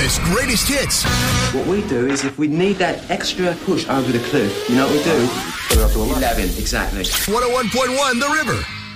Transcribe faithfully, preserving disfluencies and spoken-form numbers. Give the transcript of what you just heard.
Elvis greatest hits. What we do is if we need that extra push over the cliff, you know what we do? Put it up to eleven. Exactly. one oh one point one The River.